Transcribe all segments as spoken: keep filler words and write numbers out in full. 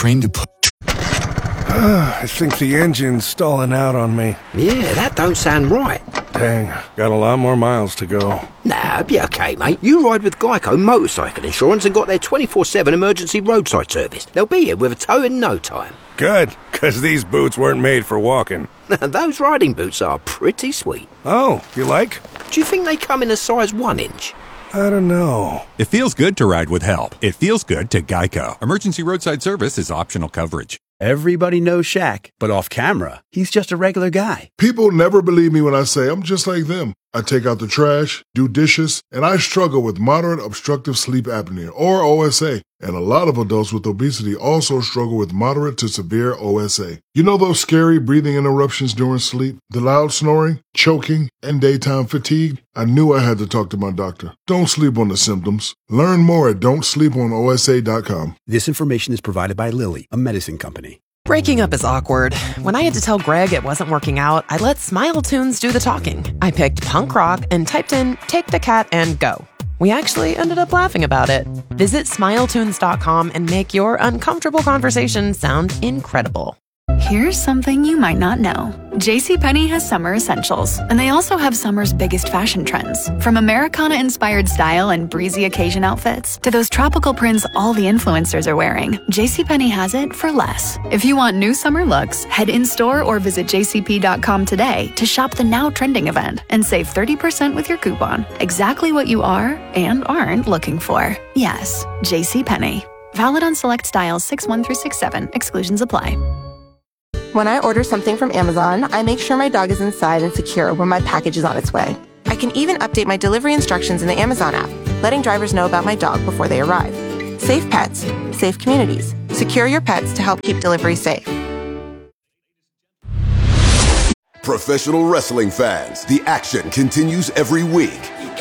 trained to put... I think the engine's stalling out on me. Yeah, that don't sound right. Dang, got a lot more miles to go. Nah, be okay, mate. You ride with Geico Motorcycle Insurance and got their twenty-four seven emergency roadside service. They'll be here with a tow in no time. Good, because these boots weren't made for walking. Those riding boots are pretty sweet. Oh, you like? Do you think they come in a size one inch? I don't know. It feels good to ride with help. It feels good to Geico. Emergency roadside service is optional coverage. Everybody knows Shaq, but off camera, he's just a regular guy. People never believe me when I say I'm just like them. I take out the trash, do dishes, and I struggle with moderate obstructive sleep apnea, or O S A. And a lot of adults with obesity also struggle with moderate to severe O S A. You know those scary breathing interruptions during sleep, the loud snoring, choking, and daytime fatigue? I knew I had to talk to my doctor. Don't sleep on the symptoms. Learn more at don't sleep on O S A dot com. This information is provided by Lilly, a medicine company. Breaking up is awkward. When I had to tell Greg it wasn't working out, I let Smile Tunes do the talking. I picked punk rock and typed in "Take the Cat and Go." We actually ended up laughing about it. Visit smile tunes dot com and make your uncomfortable conversation sound incredible. Here's something you might not know. JCPenney has summer essentials, and they also have summer's biggest fashion trends. From Americana-inspired style and breezy occasion outfits to those tropical prints all the influencers are wearing, JCPenney has it for less. If you want new summer looks, head in-store or visit j c p dot com today to shop the now trending event and save thirty percent with your coupon. Exactly what you are and aren't looking for. Yes, JCPenney. Valid on select styles six one through six seven. Exclusions apply. When I order something from Amazon, I make sure my dog is inside and secure when my package is on its way. I can even update my delivery instructions in the Amazon app, letting drivers know about my dog before they arrive. Safe pets, safe communities. Secure your pets to help keep delivery safe. Professional wrestling fans, the action continues every week.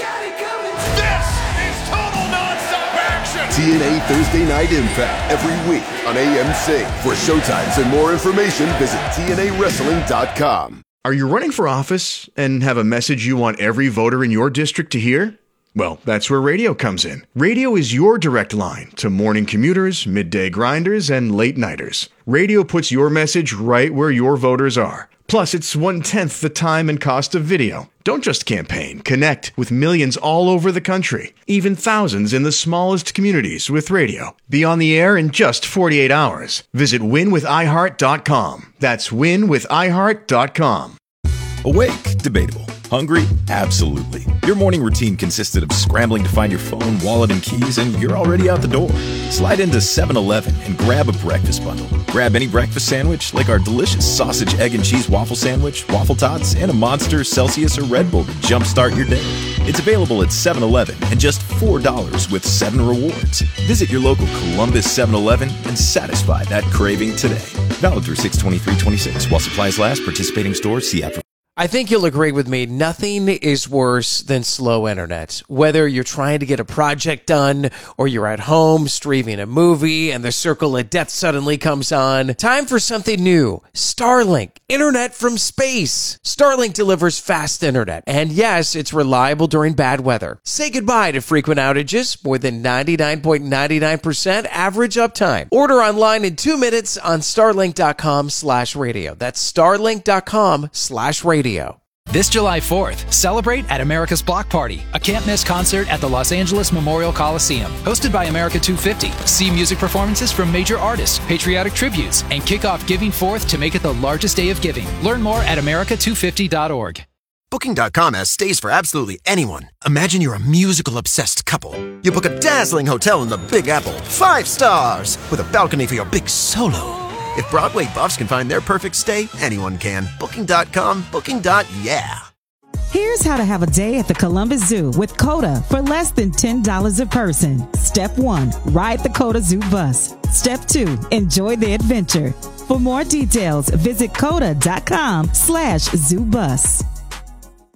T N A Thursday Night Impact every week on A M C. For showtimes and more information, visit T N A wrestling dot com. Are you running for office and have a message you want every voter in your district to hear? Well, that's where radio comes in. Radio is your direct line to morning commuters, midday grinders, and late nighters. Radio puts your message right where your voters are. Plus, it's one-tenth the time and cost of video. Don't just campaign. Connect with millions all over the country, even thousands in the smallest communities with radio. Be on the air in just forty-eight hours. Visit win with i heart dot com. That's win with i heart dot com. Awake? Debatable. Hungry? Absolutely. Your morning routine consisted of scrambling to find your phone, wallet, and keys, and you're already out the door. Slide into seven eleven and grab a breakfast bundle. Grab any breakfast sandwich, like our delicious sausage, egg, and cheese waffle sandwich, waffle tots, and a Monster, Celsius, or Red Bull to jumpstart your day. It's available at seven eleven and just four dollars with seven rewards. Visit your local Columbus seven eleven and satisfy that craving today. Valid through six twenty-three twenty-six. While supplies last, participating stores, see app for... I think you'll agree with me. Nothing is worse than slow internet. Whether you're trying to get a project done or you're at home streaming a movie and the circle of death suddenly comes on. Time for something new. Starlink. Internet from space. Starlink delivers fast internet. And yes, it's reliable during bad weather. Say goodbye to frequent outages. More than ninety-nine point nine nine percent average uptime. Order online in two minutes on starlink dot com slash radio. That's starlink dot com slash radio. This July fourth, celebrate at America's Block Party, a can't-miss concert at the Los Angeles Memorial Coliseum. Hosted by America two fifty. See music performances from major artists, patriotic tributes, and kick off Giving Forth to make it the largest day of giving. Learn more at america two fifty dot org. Booking dot com has stays for absolutely anyone. Imagine you're a musical-obsessed couple. You book a dazzling hotel in the Big Apple, five stars, with a balcony for your big solo. If Broadway buffs can find their perfect stay, anyone can. Booking dot com, booking. Yeah. Here's how to have a day at the Columbus Zoo with Coda for less than ten dollars a person. Step one, ride the Coda Zoo bus. Step two, enjoy the adventure. For more details, visit coda dot com slash zoo bus.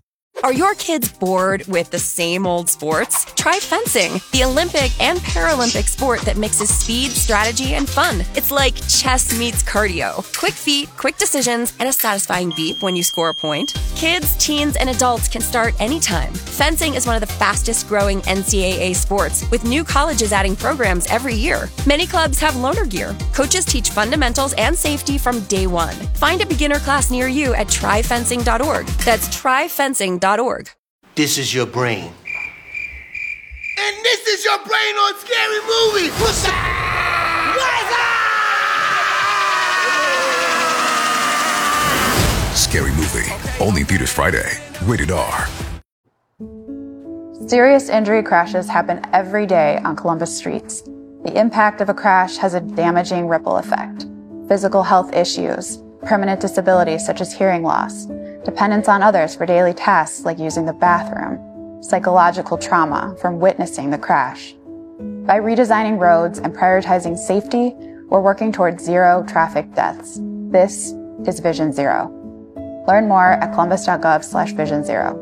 Are your kids bored with the same old sports? Try fencing, the Olympic and Paralympic sport that mixes speed, strategy, and fun. It's like chess meets cardio. Quick feet, quick decisions, and a satisfying beep when you score a point. Kids, teens, and adults can start anytime. Fencing is one of the fastest growing N C double A sports, with new colleges adding programs every year. Many clubs have loaner gear. Coaches teach fundamentals and safety from day one. Find a beginner class near you at try fencing dot org. That's try fencing dot org. This is your brain. And this is your brain on Scary Movie. What's up? What's up? Scary Movie. Only in theaters Friday. Rated R. Serious injury crashes happen every day on Columbus streets. The impact of a crash has a damaging ripple effect. Physical health issues, permanent disabilities such as hearing loss, dependence on others for daily tasks like using the bathroom, psychological trauma from witnessing the crash. By redesigning roads and prioritizing safety, we're working towards zero traffic deaths. This is Vision Zero. Learn more at columbus.gov slash vision zero.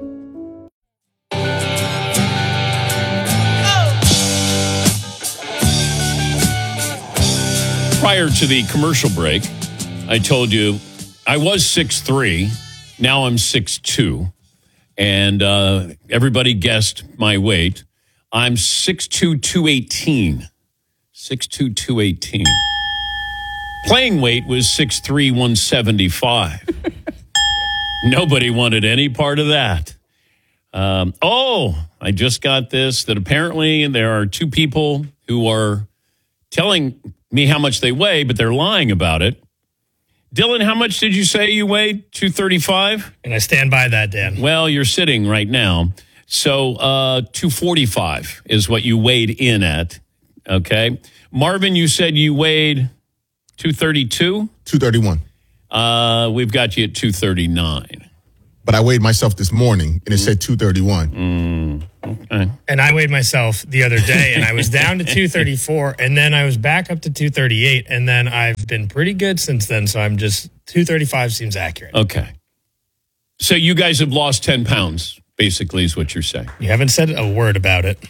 Prior to the commercial break, I told you I was six three. Now I'm six two. And uh, everybody guessed my weight. I'm six two, two eighteen. six two, two eighteen. Playing weight was six three, one seventy-five. Nobody wanted any part of that. Um, oh, I just got this, that apparently there are two people who are telling me how much they weigh, but they're lying about it. Dylan, how much did you say you weighed? two thirty-five? And I stand by that, Dan. Well, you're sitting right now. So uh, two forty-five is what you weighed in at. Okay. Marvin, you said you weighed two thirty-two? two thirty-one. Uh, we've got you at two thirty-nine. But I weighed myself this morning, and it said two thirty-one. Mm, okay. And I weighed myself the other day, and I was down to two thirty-four, and then I was back up to two thirty-eight, and then I've been pretty good since then, so I'm just, two thirty-five seems accurate. Okay. So you guys have lost ten pounds, basically, is what you're saying. You haven't said a word about it.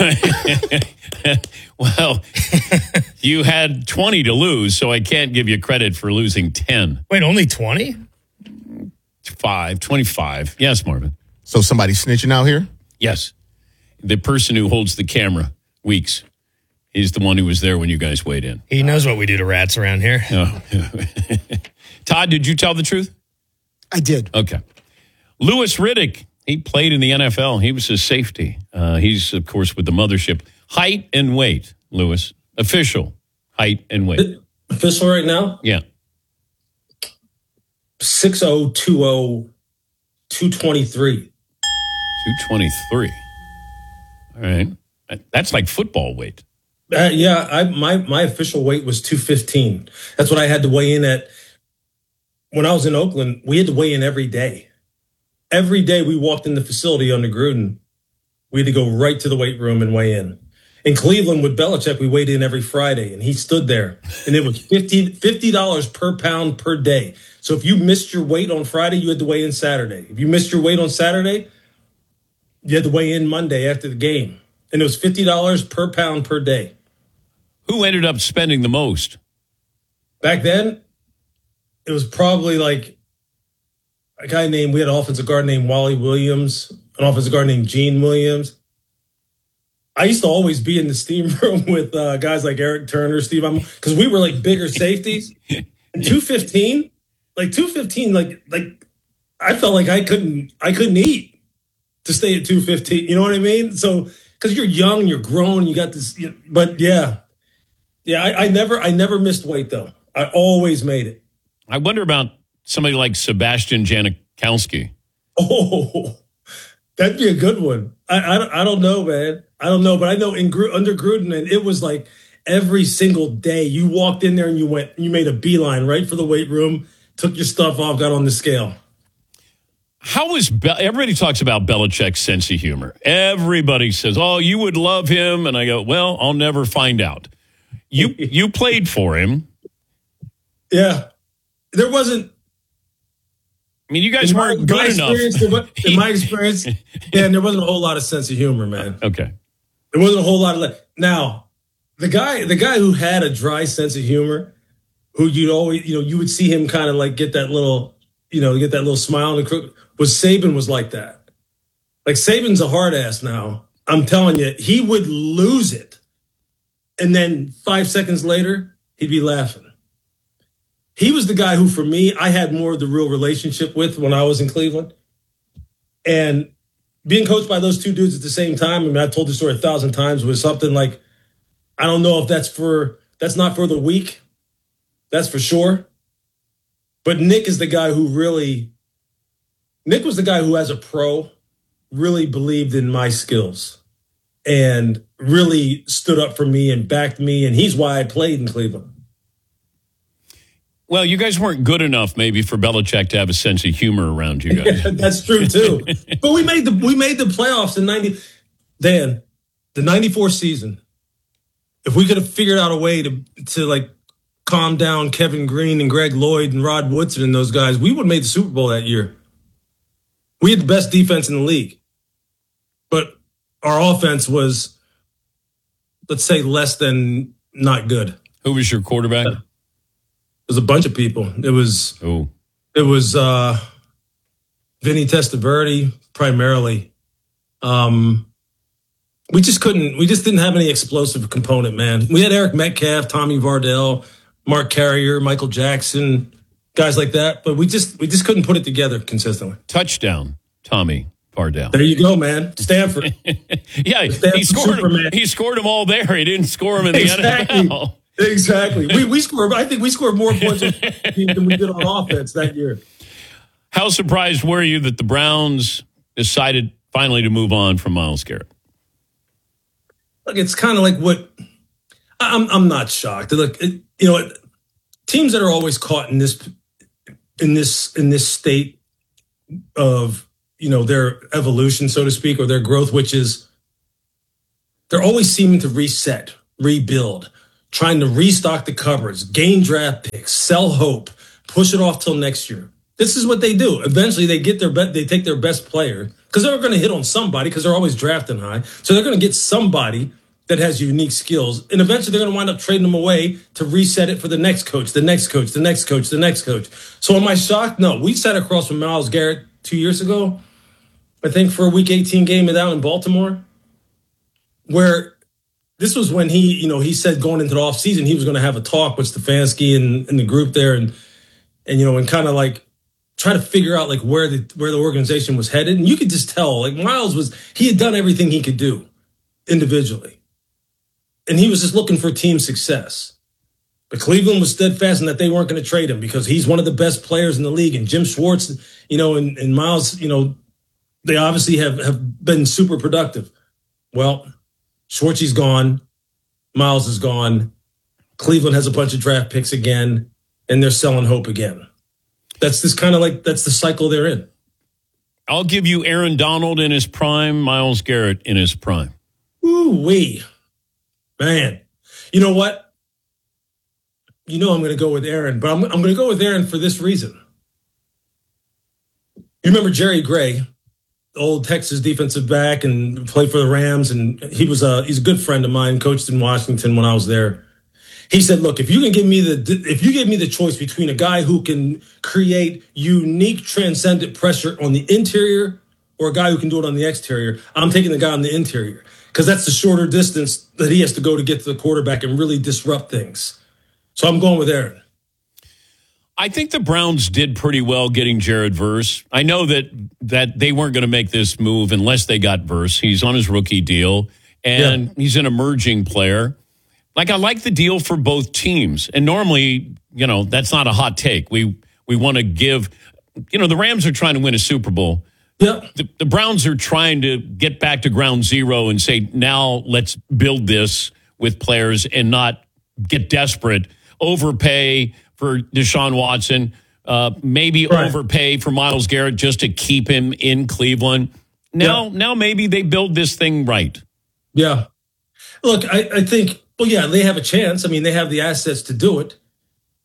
Well, you had twenty to lose, so I can't give you credit for losing ten. Wait, only twenty? Five, twenty-five. Yes, Marvin. So somebody snitching out here? Yes. The person who holds the camera, Weeks, is the one who was there when you guys weighed in. He knows what we do to rats around here. Oh. Todd, did you tell the truth? I did. Okay. Louis Riddick, he played in the N F L. He was a safety. Uh, he's, of course, with the mothership. Height and weight, Louis. Official height and weight. Official right now? Yeah. six oh, two oh, two twenty-three. two twenty-three. All right. That's like football weight. Uh, yeah, I, my, my official weight was two fifteen. That's what I had to weigh in at. When I was in Oakland, we had to weigh in every day. Every day we walked in the facility under Gruden, we had to go right to the weight room and weigh in. In Cleveland with Belichick, we weighed in every Friday, and he stood there, and it was fifty dollars per pound per day. So if you missed your weight on Friday, you had to weigh in Saturday. If you missed your weight on Saturday, you had to weigh in Monday after the game. And it was fifty dollars per pound per day. Who ended up spending the most? Back then, it was probably like a guy named, we had an offensive guard named Wally Williams, an offensive guard named Gene Williams. I used to always be in the steam room with uh, guys like Eric Turner, Steve, because we were like bigger safeties. And two fifteen, like two fifteen, like like I felt like I couldn't I couldn't eat to stay at two fifteen. You know what I mean? So because you're young, you're grown, you got this. You, but yeah, yeah, I, I never I never missed weight though. I always made it. I wonder about somebody like Sebastian Janikowski. Oh, that'd be a good one. I I don't, I don't know, man. I don't know, but I know in under Gruden, and it was like every single day you walked in there and you went, you made a beeline right for the weight room, took your stuff off, got on the scale. How is Be- everybody talks about Belichick's sense of humor? Everybody says, "Oh, you would love him," and I go, "Well, I'll never find out." You you played for him, yeah. There wasn't. I mean, you guys in weren't my, good my enough. Experience, in my experience, yeah, there wasn't a whole lot of sense of humor, man. Okay. There wasn't a whole lot of like. Now, the guy, the guy who had a dry sense of humor, who you'd always, you know, you would see him kind of like get that little, you know, get that little smile and crook. Was Saban was like that. Like Saban's a hard ass now. I'm telling you, he would lose it, and then five seconds later, he'd be laughing. He was the guy who, for me, I had more of the real relationship with when I was in Cleveland. And being coached by those two dudes at the same time, I mean, I've told this story a thousand times, was something like, I don't know if that's for, that's not for the weak. That's for sure. But Nick is the guy who really, Nick was the guy who, as a pro, really believed in my skills and really stood up for me and backed me. And he's why I played in Cleveland. Well, you guys weren't good enough, maybe, for Belichick to have a sense of humor around you guys. That's true too. But we made the we made the playoffs in ninety. Dan, the ninety-four season. If we could have figured out a way to to like calm down Kevin Green and Greg Lloyd and Rod Woodson and those guys, we would have made the Super Bowl that year. We had the best defense in the league, but our offense was, let's say, less than not good. Who was your quarterback? Uh, It was a bunch of people. It was oh. It was uh, Vinny Testaverde primarily. Um, we just couldn't. We just didn't have any explosive component, man. We had Eric Metcalf, Tommy Vardell, Mark Carrier, Michael Jackson, guys like that. But we just we just couldn't put it together consistently. Touchdown, Tommy Vardell. There you go, man. Stanford. yeah, Stanford he scored. Superman. Him, he scored them all there. He didn't score them in the exactly. N F L. Exactly. We we scored. I think we scored more points than we did on offense that year. How surprised were you that the Browns decided finally to move on from Myles Garrett? Look, it's kind of like what I'm. I'm not shocked. Look, it, you know, teams that are always caught in this, in this, in this state of, you know, their evolution, so to speak, or their growth, which is they're always seeming to reset, rebuild, trying to restock the cupboards, gain draft picks, sell hope, push it off till next year. This is what they do. Eventually, they get their be- they take their best player because they're going to hit on somebody because they're always drafting high. So they're going to get somebody that has unique skills, and eventually they're going to wind up trading them away to reset it for the next coach, the next coach, the next coach, the next coach. So am I shocked? No. We sat across from Myles Garrett two years ago, I think, for a Week eighteen game out in Baltimore, where this was when he, you know, he said going into the offseason he was going to have a talk with Stefanski and, and the group there, and and you know, and kind of like try to figure out like where the where the organization was headed. And you could just tell, like, Myles was he had done everything he could do individually, and he was just looking for team success. But Cleveland was steadfast in that they weren't going to trade him because he's one of the best players in the league. And Jim Schwartz, you know, and, and Myles, you know, they obviously have have been super productive. Well, Schwartzy's gone. Myles is gone. Cleveland has a bunch of draft picks again, and they're selling hope again. That's this kind of like, that's the cycle they're in. I'll give you Aaron Donald in his prime, Myles Garrett in his prime. Ooh-wee. Man. You know what? You know I'm going to go with Aaron, but I'm, I'm going to go with Aaron for this reason. You remember Jerry Gray, old Texas defensive back, and played for the Rams, and he was a he's a good friend of mine, coached in Washington when I was there. He said, look, if you can give me the if you give me the choice between a guy who can create unique transcendent pressure on the interior or a guy who can do it on the exterior, I'm taking the guy on the interior because that's the shorter distance that he has to go to get to the quarterback and really disrupt things. So I'm going with Aaron. I think the Browns did pretty well getting Jared Verse. I know that that they weren't going to make this move unless they got Verse. He's on his rookie deal, and yeah. he's an emerging player. Like, I like the deal for both teams. And normally, you know, that's not a hot take. We we want to give, you know, the Rams are trying to win a Super Bowl. Yeah. The, the Browns are trying to get back to ground zero and say, now let's build this with players and not get desperate, overpay for Deshaun Watson, uh, maybe right. overpay for Myles Garrett just to keep him in Cleveland. Now, yeah. now maybe they build this thing right. Yeah. Look, I, I think, well, yeah, they have a chance. I mean, they have the assets to do it.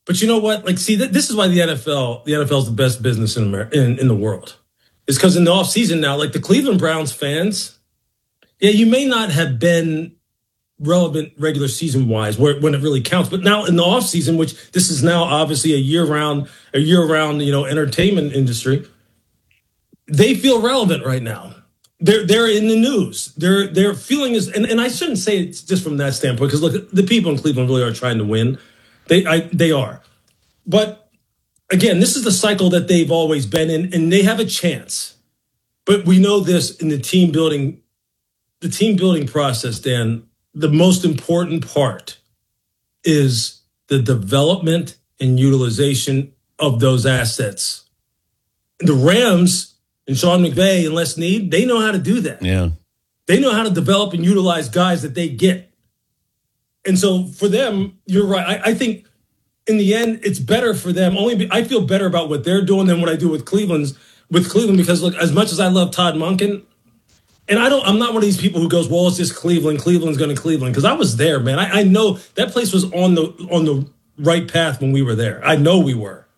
But you know what? Like, see, th- this is why the N F L, the N F L is the best business in America, in, in the world. It's because in the offseason now, like the Cleveland Browns fans, yeah, you may not have been relevant regular season wise where when it really counts, but now in the offseason, which this is now obviously a year round, a year round, you know, entertainment industry, they feel relevant right now. They're they're in the news. Their their feeling is, and, and I shouldn't say it's just from that standpoint, because look, the people in Cleveland really are trying to win. They I, they are, but again, this is the cycle that they've always been in, and they have a chance. But we know this in the team building, the team building process, Dan. The most important part is the development and utilization of those assets. The Rams and Sean McVay and Les Snead, they know how to do that. Yeah. They know how to develop and utilize guys that they get. And so for them, you're right. I, I think in the end, it's better for them. Only be, I feel better about what they're doing than what I do with Cleveland's with Cleveland, because look, as much as I love Todd Monken, and I don't, I'm not one of these people who goes, well, it's just Cleveland. Cleveland's going to Cleveland. Because I was there, man. I, I know that place was on the on the right path when we were there. I know we were.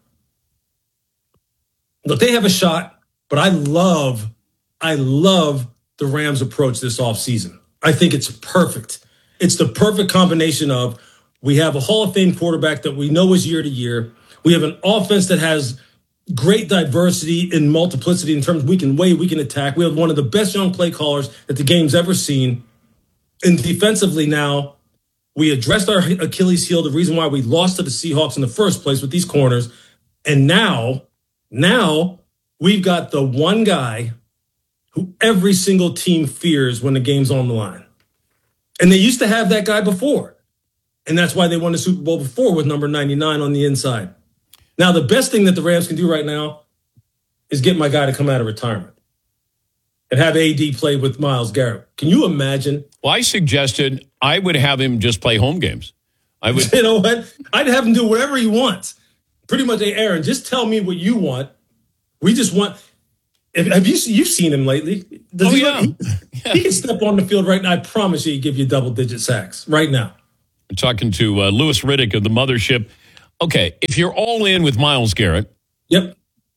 Look, they have a shot, but I love, I love the Rams' approach this offseason. I think it's perfect. It's the perfect combination of we have a Hall of Fame quarterback that we know is year to year. We have an offense that has great diversity and multiplicity in terms of we can weigh, we can attack. We have one of the best young play callers that the game's ever seen. And defensively now, we addressed our Achilles heel, the reason why we lost to the Seahawks in the first place with these corners. And now, now we've got the one guy who every single team fears when the game's on the line. And they used to have that guy before. And that's why they won the Super Bowl before with number ninety-nine on the inside. Now, the best thing that the Rams can do right now is get my guy to come out of retirement and have A D play with Myles Garrett. Can you imagine? Well, I suggested I would have him just play home games. I would. You know what? I'd have him do whatever he wants. Pretty much, hey, Aaron, just tell me what you want. We just want. If, have you you've seen him lately? Does oh, he, yeah. he, yeah. He can step on the field right now. I promise you, he'd give you double-digit sacks right now. I'm talking to uh, Louis Riddick of the Mothership. Okay, if you're all in with Myles Garrett, yep.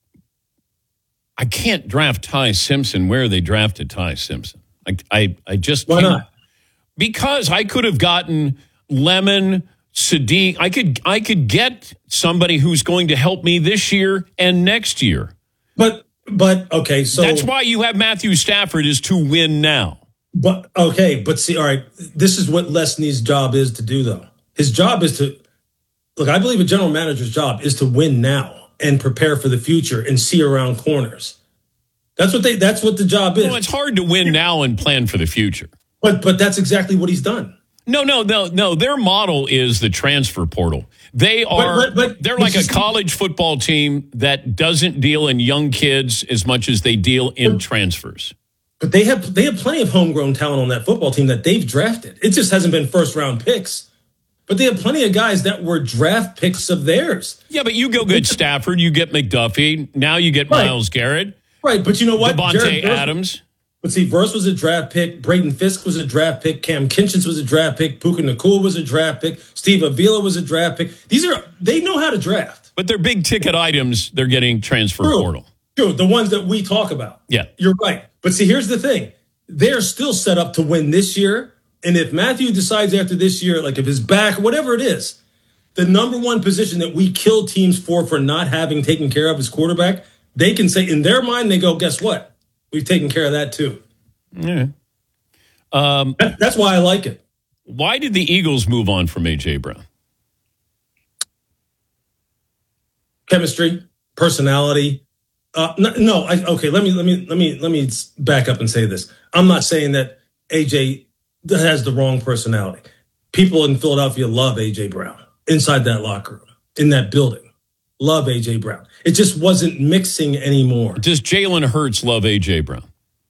I can't draft Ty Simpson where they drafted Ty Simpson. I, I, I just why can't. not? Because I could have gotten Lemon, Sadiq. I could, I could get somebody who's going to help me this year and next year. But, but okay, so that's why you have Matthew Stafford is to win now. But okay, but see, all right, this is what Les Snead's job is to do, though. His job is to. Look, I believe a general manager's job is to win now and prepare for the future and see around corners. That's what they. That's what the job is. Well, it's hard to win now and plan for the future. But but that's exactly what he's done. No, no, no, no. Their model is the transfer portal. They are. But, but, but, they're like a college football team that doesn't deal in young kids as much as they deal in but, transfers. But they have they have plenty of homegrown talent on that football team that they've drafted. It just hasn't been first round picks. But they have plenty of guys that were draft picks of theirs. Yeah, but you go get Stafford, you get McDuffie, now you get right. Myles Garrett. Right, but you know what? Devontae Adams. But see, Verse was a draft pick. Braden Fisk was a draft pick. Cam Kinchins was a draft pick. Puka Nacua was a draft pick. Steve Avila was a draft pick. These are, they know how to draft. But they're big ticket items. They're getting transfer True. portal. True, the ones that we talk about. Yeah. You're right. But see, here's the thing. They're still set up to win this year. And if Matthew decides after this year, like if his back, whatever it is, the number one position that we kill teams for for not having taken care of his quarterback, they can say in their mind, they go, guess what? We've taken care of that too. Yeah. Um, that, that's why I like it. Why did the Eagles move on from A J Brown? Chemistry, personality. Uh, no, no I, okay. Let me let me let me let me back up and say this. I'm not saying that A J has the wrong personality. People in Philadelphia love A J Brown inside that locker room, in that building. Love A J Brown. It just wasn't mixing anymore. Does Jalen Hurts love A J Brown?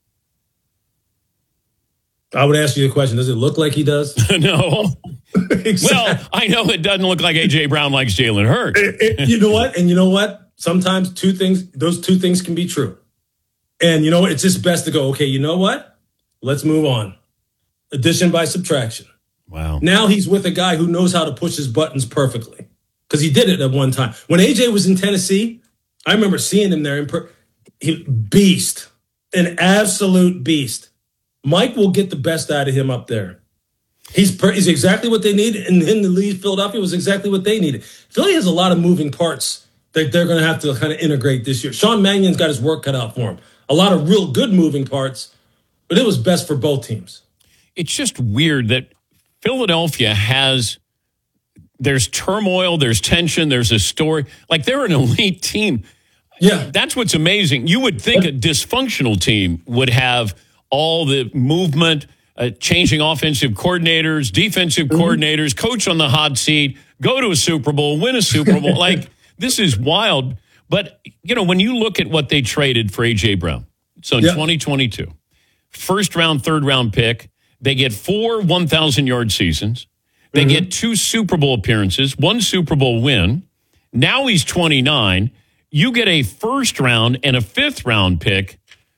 I would ask you the question, does it look like he does? No. Exactly. Well, I know it doesn't look like A J Brown likes Jalen Hurts. It, it, you know what? And you know what? Sometimes two things, those two things can be true. And you know what? It's just best to go, okay, you know what? Let's move on. Addition by subtraction. Wow. Now he's with a guy who knows how to push his buttons perfectly. because he did it at one time. When A J was in Tennessee, I remember seeing him there. In per- he, beast, an absolute beast. Mike will get the best out of him up there. He's per- he's exactly what they need, and in the lead, Philadelphia was exactly what they needed. Philly has a lot of moving parts that they're going to have to kind of integrate this year. Sean Mannion's got his work cut out for him. A lot of real good moving parts, but it was best for both teams. It's just weird that Philadelphia has, there's turmoil, there's tension, there's a story. Like, they're an elite team. Yeah. That's what's amazing. You would think a dysfunctional team would have all the movement, uh, changing offensive coordinators, defensive mm-hmm. coordinators, coach on the hot seat, go to a Super Bowl, win a Super Bowl. Like, this is wild. But, you know, when you look at what they traded for A J. Brown, so in yeah. twenty twenty-two, first round, third round pick, they get four one thousand yard seasons. They mm-hmm. get two Super Bowl appearances, one Super Bowl win. Now he's twenty-nine. You get a first round and a fifth round pick.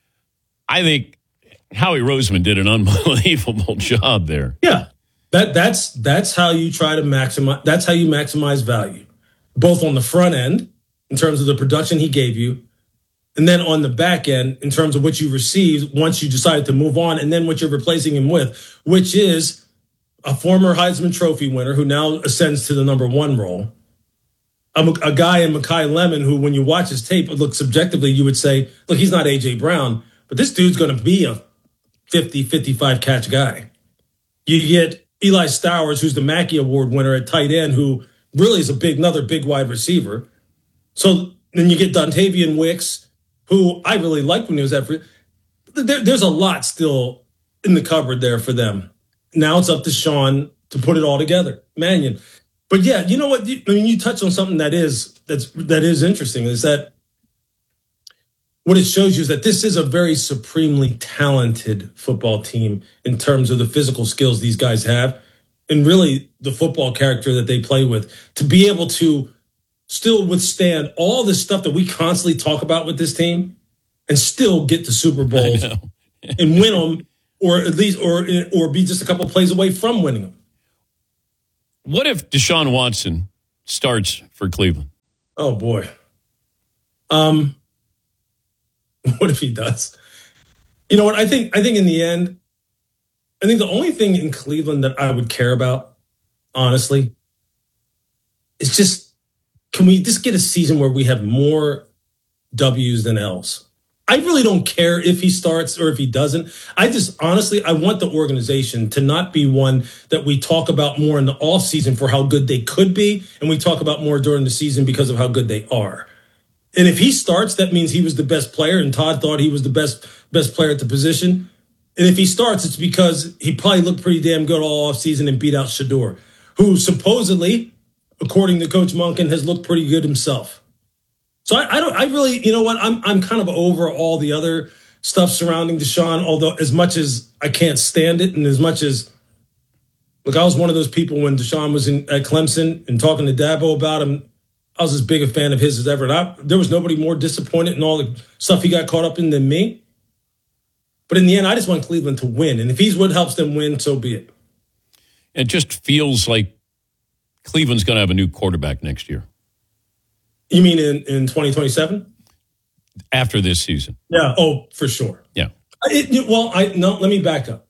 I think Howie Roseman did an unbelievable job there. Yeah, that that's that's how you try to maximize. That's how you maximize value, both on the front end in terms of the production he gave you, and then on the back end in terms of what you received once you decided to move on, and then what you're replacing him with, which is a former Heisman Trophy winner who now ascends to the number one role. A, a guy in Mekhi Lemon who, when you watch his tape, look subjectively, you would say, look, he's not A J. Brown, but this dude's going to be a fifty, fifty-five catch guy. You get Eli Stowers, who's the Mackey Award winner at tight end, who really is a big, another big wide receiver. So then you get Dontavian Wicks, who I really liked when he was at free. There, there's a lot still in the cupboard there for them. Now it's up to Sean to put it all together. Mannion. But yeah, you know what? I mean, you touched on something that is that's that is interesting, is that what it shows you is that this is a very supremely talented football team in terms of the physical skills these guys have and really the football character that they play with, to be able to still withstand all the stuff that we constantly talk about with this team and still get to Super Bowls and win them, or at least or or be just a couple plays away from winning them. What if Deshaun Watson starts for Cleveland? Oh boy. Um what if he does? You know what? I think I think in the end, I think the only thing in Cleveland that I would care about, honestly, is just, can we just get a season where we have more W's than L's? I really don't care if he starts or if he doesn't. I just, honestly, I want the organization to not be one that we talk about more in the offseason for how good they could be, and we talk about more during the season because of how good they are. And if he starts, that means he was the best player, and Todd thought he was the best best player at the position. And if he starts, it's because he probably looked pretty damn good all offseason and beat out Shador, who supposedly, according to Coach Monken, has looked pretty good himself. So I, I don't. I really, you know what? I'm I'm kind of over all the other stuff surrounding Deshaun. Although, as much as I can't stand it, and as much as, look, I was one of those people when Deshaun was in at Clemson and talking to Dabo about him. I was as big a fan of his as ever. And I, there was nobody more disappointed in all the stuff he got caught up in than me. But in the end, I just want Cleveland to win, and if he's what helps them win, so be it. It just feels like Cleveland's going to have a new quarterback next year. You mean in, in twenty twenty-seven? After this season. Yeah. Oh, for sure. Yeah. It, well, I no. Let me back up.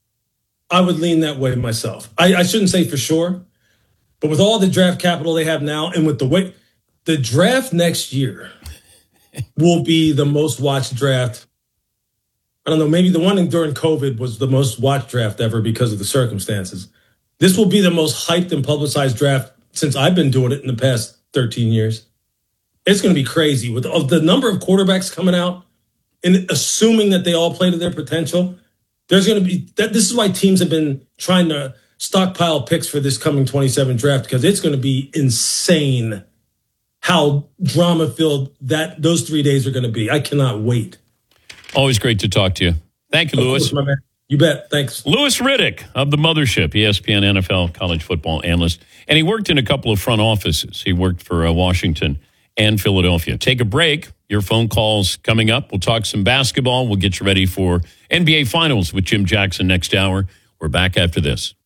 I would lean that way myself. I, I shouldn't say for sure, but with all the draft capital they have now, and with the way the draft next year will be the most watched draft. I don't know. Maybe the one during COVID was the most watched draft ever because of the circumstances. This will be the most hyped and publicized draft since I've been doing it in the past thirteen years. It's going to be crazy with the number of quarterbacks coming out, and assuming that they all play to their potential. There's going to be that. This is why teams have been trying to stockpile picks for this coming twenty-seven draft, because it's going to be insane how drama filled that those three days are going to be. I cannot wait. Always great to talk to you. Thank you, Louis. My man. You bet. Thanks. Louis Riddick of the Mothership, E S P N N F L college football analyst. And he worked in a couple of front offices. He worked for uh, Washington and Philadelphia. Take a break. Your phone calls coming up. We'll talk some basketball. We'll get you ready for N B A Finals with Jim Jackson next hour. We're back after this.